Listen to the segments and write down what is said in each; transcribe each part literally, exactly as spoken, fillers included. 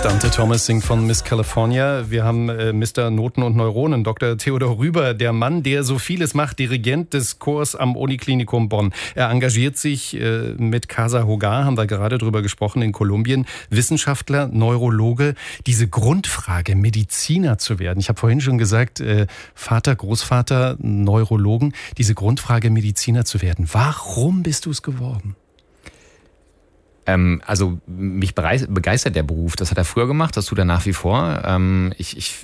Dante Thomas singt von Miss California. Wir haben äh, Mister Noten und Neuronen, Doktor Theodor Rüber, der Mann, der so vieles macht, Dirigent des Chors am Uniklinikum Bonn. Er engagiert sich äh, mit Casa Hogar, haben wir gerade drüber gesprochen, in Kolumbien. Wissenschaftler, Neurologe. Diese Grundfrage, Mediziner zu werden. Ich habe vorhin schon gesagt, äh, Vater, Großvater, Neurologen. Diese Grundfrage, Mediziner zu werden. Warum bist du es geworden? Ähm, also mich begeistert der Beruf. Das hat er früher gemacht, das tut er nach wie vor. Ähm, ich, ich,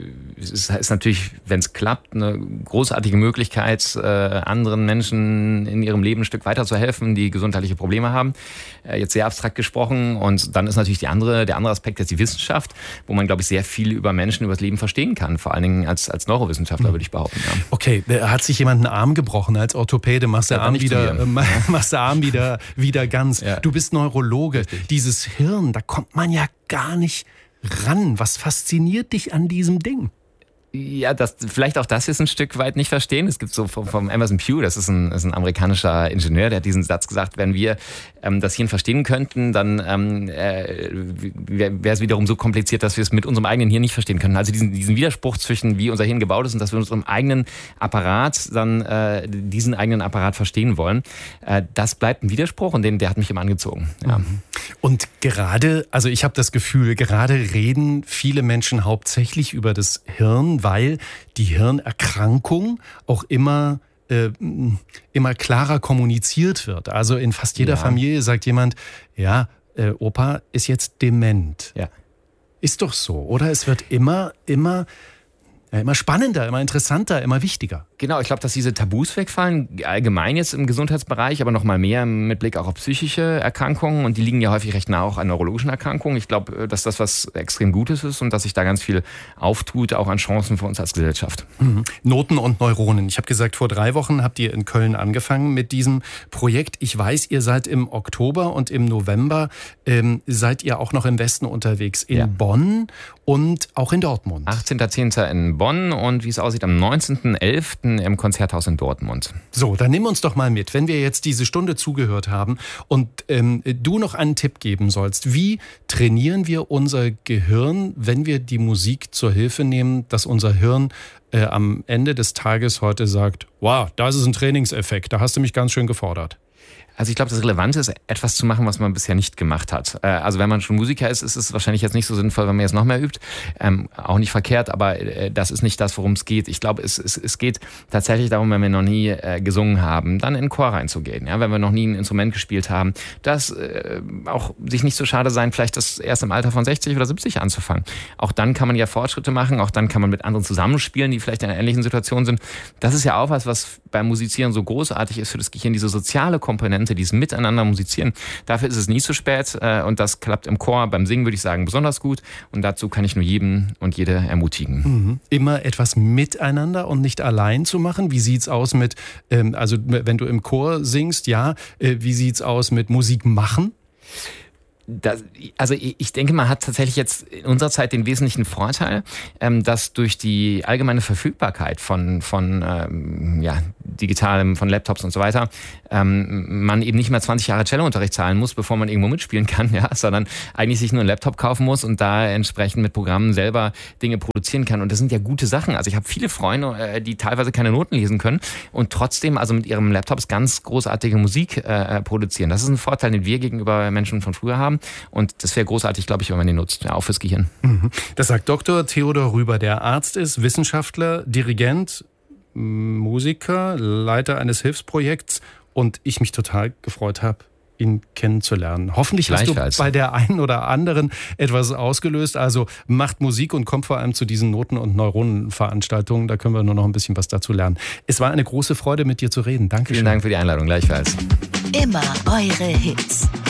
es ist natürlich, wenn es klappt, eine großartige Möglichkeit, äh, anderen Menschen in ihrem Leben ein Stück weiterzuhelfen, die gesundheitliche Probleme haben. Äh, jetzt sehr abstrakt gesprochen. Und dann ist natürlich die andere, der andere Aspekt jetzt die Wissenschaft, wo man, glaube ich, sehr viel über Menschen, über das Leben verstehen kann. Vor allen Dingen als, als Neurowissenschaftler, mhm. würde ich behaupten. Ja. Okay, hat sich jemand einen Arm gebrochen als Orthopäde? Machst du ja, Arm wieder, äh, machst du Arm wieder, wieder ganz. Ja. Du bist Neurologe. Richtig. Dieses Hirn, da kommt man ja gar nicht ran. Was fasziniert dich an diesem Ding? Ja, das, vielleicht auch das ist ein Stück weit nicht verstehen. Es gibt so vom, vom Emerson Pugh, das ist ein, ist ein amerikanischer Ingenieur, der hat diesen Satz gesagt, wenn wir ähm, das Hirn verstehen könnten, dann ähm, äh, wäre es wiederum so kompliziert, dass wir es mit unserem eigenen Hirn nicht verstehen können. Also diesen, diesen Widerspruch zwischen wie unser Hirn gebaut ist und dass wir unserem eigenen Apparat dann äh, diesen eigenen Apparat verstehen wollen, äh, das bleibt ein Widerspruch und den, der hat mich immer angezogen. Ja. Und gerade, also ich habe das Gefühl, gerade reden viele Menschen hauptsächlich über das Hirn, weil die Hirnerkrankung auch immer, äh, immer klarer kommuniziert wird. Also in fast jeder ja. Familie sagt jemand, ja, äh, Opa ist jetzt dement. Ja. Ist doch so, oder? Es wird immer, immer, ja, immer spannender, immer interessanter, immer wichtiger. Genau, ich glaube, dass diese Tabus wegfallen, allgemein jetzt im Gesundheitsbereich, aber noch mal mehr mit Blick auch auf psychische Erkrankungen. Und die liegen ja häufig recht nah auch an neurologischen Erkrankungen. Ich glaube, dass das was extrem Gutes ist und dass sich da ganz viel auftut, auch an Chancen für uns als Gesellschaft. Mhm. Noten und Neuronen. Ich habe gesagt, vor drei Wochen habt ihr in Köln angefangen mit diesem Projekt. Ich weiß, ihr seid im Oktober und im November ähm, seid ihr auch noch im Westen unterwegs. In ja. Bonn und auch in Dortmund. achtzehnter zehnter in Bonn und wie es aussieht, am neunzehnten elften im Konzerthaus in Dortmund. So, dann nimm uns doch mal mit, wenn wir jetzt diese Stunde zugehört haben und ähm, du noch einen Tipp geben sollst. Wie trainieren wir unser Gehirn, wenn wir die Musik zur Hilfe nehmen, dass unser Hirn äh, am Ende des Tages heute sagt, wow, da ist ein Trainingseffekt, da hast du mich ganz schön gefordert. Also ich glaube, das Relevante ist, etwas zu machen, was man bisher nicht gemacht hat. Also wenn man schon Musiker ist, ist es wahrscheinlich jetzt nicht so sinnvoll, wenn man jetzt noch mehr übt. Ähm, auch nicht verkehrt, aber das ist nicht das, worum es geht. Ich glaube, es, es, es geht tatsächlich darum, wenn wir noch nie äh, gesungen haben, dann in den Chor reinzugehen. Ja? Wenn wir noch nie ein Instrument gespielt haben, dass äh, auch sich nicht so schade sein, vielleicht das erst im Alter von sechzig oder siebzig anzufangen. Auch dann kann man ja Fortschritte machen, auch dann kann man mit anderen zusammenspielen, die vielleicht in einer ähnlichen Situation sind. Das ist ja auch was, was beim Musizieren so großartig ist für das Gehirn, diese soziale Komponente, dieses Miteinander musizieren. Dafür ist es nie zu spät und das klappt im Chor, beim Singen würde ich sagen besonders gut und dazu kann ich nur jeden und jede ermutigen. Mhm. Immer etwas miteinander und nicht allein zu machen. Wie sieht's aus mit, ähm, also wenn du im Chor singst, ja, äh, wie sieht's aus mit Musik machen? Das, also ich denke, man hat tatsächlich jetzt in unserer Zeit den wesentlichen Vorteil, ähm, dass durch die allgemeine Verfügbarkeit von, von ähm, ja, digitalem, von Laptops und so weiter, ähm, man eben nicht mehr zwanzig Jahre Cellounterricht zahlen muss, bevor man irgendwo mitspielen kann, ja, sondern eigentlich sich nur einen Laptop kaufen muss und da entsprechend mit Programmen selber Dinge produzieren kann. Und das sind ja gute Sachen. Also ich habe viele Freunde, äh, die teilweise keine Noten lesen können und trotzdem also mit ihrem Laptops ganz großartige Musik äh, produzieren. Das ist ein Vorteil, den wir gegenüber Menschen von früher haben. Und das wäre großartig, glaube ich, wenn man den nutzt, ja, auch fürs Gehirn. Das sagt Doktor Theodor Rüber, der Arzt ist, Wissenschaftler, Dirigent, Musiker, Leiter eines Hilfsprojekts und ich mich total gefreut habe, ihn kennenzulernen. Hoffentlich hast du bei der einen oder anderen etwas ausgelöst. Also macht Musik und kommt vor allem zu diesen Noten- und Neuronenveranstaltungen. Da können wir nur noch ein bisschen was dazu lernen. Es war eine große Freude, mit dir zu reden. Dankeschön. Vielen Dank für die Einladung. Gleichfalls. Immer eure Hits.